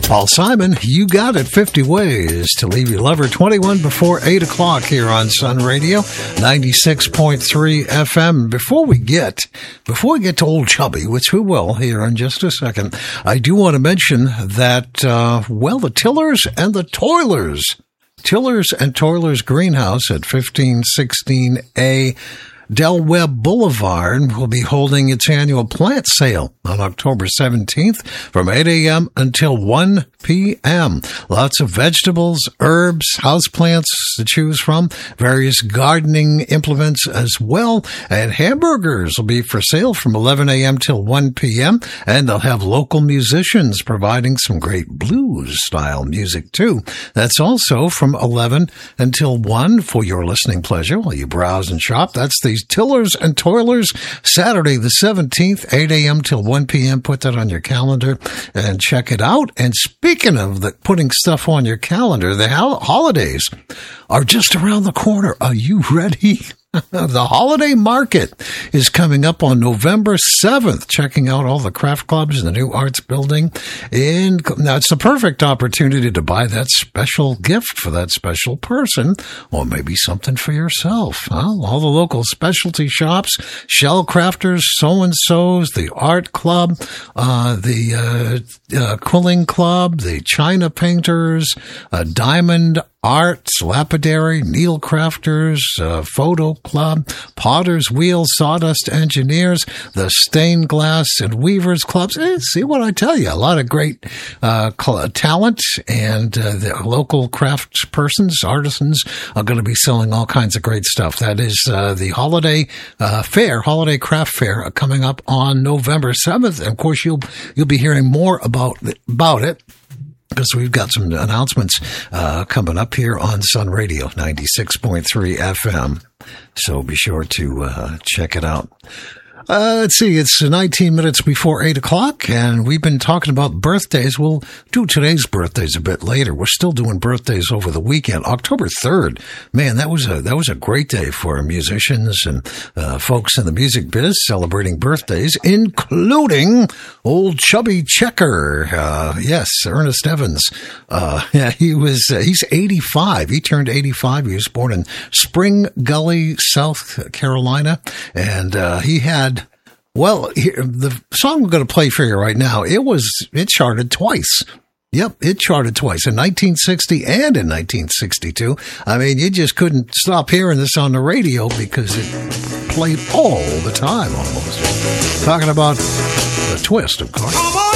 Paul Simon, You Got It, 50 Ways to Leave Your Lover, 21 before 8 o'clock here on Sun Radio, 96.3 FM. Before we get to Old Chubby, which we will here in just a second, I do want to mention that, the Tillers and the Toilers. Tillers and Toilers Greenhouse at 1516A Del Webb Boulevard will be holding its annual plant sale on October 17th from 8 a.m. until 1 p.m. Lots of vegetables, herbs, houseplants to choose from, various gardening implements as well, and hamburgers will be for sale from 11 a.m. till 1 p.m., and they'll have local musicians providing some great blues-style music, too. That's also from 11 until 1 for your listening pleasure while you browse and shop. That's the Tillers and Toilers, Saturday the 17th, 8 a.m. till 1 p.m. Put that on your calendar and check it out. And speaking of putting stuff on your calendar, the holidays are just around the corner. Are you ready? The holiday market is coming up on November 7th. Checking out all the craft clubs in the new arts building. Now, it's the perfect opportunity to buy that special gift for that special person, or maybe something for yourself. All the local specialty shops, Shell Crafters, So-and-So's, the Art Club, the Quilling Club, the China Painters, Diamond Arts, Lapidary, Needle Crafters, Photo Club, Potter's Wheel, Sawdust Engineers, the Stained Glass and Weavers Clubs. See what I tell you. A lot of great talent, and the local craft persons, artisans, are going to be selling all kinds of great stuff. That is the holiday craft fair coming up on November 7th. And of course, you'll be hearing more about it, because we've got some announcements coming up here on Sun Radio, 96.3 FM. So be sure to check it out. Let's see, it's 19 minutes before 8 o'clock, and we've been talking about birthdays. We'll do today's birthdays a bit later. We're still doing birthdays over the weekend. October 3rd, man, that was a great day for musicians and folks in the music biz celebrating birthdays, including Old Chubby Checker. Yes, Ernest Evans. He's 85. He turned 85. He was born in Spring Gully, South Carolina, and he had, the song we're going to play for you right now, it charted twice. Yep, it charted twice, in 1960 and in 1962. I mean, you just couldn't stop hearing this on the radio because it played all the time almost. Talking about the Twist, of course.